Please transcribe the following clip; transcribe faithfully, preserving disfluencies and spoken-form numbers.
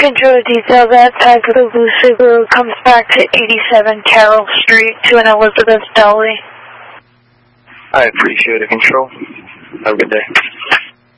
Control to detail that tag for the blue Subaru comes back to eighty-seven Carroll Street to an Elizabeth Deli. I appreciate it, Control. Have a good day.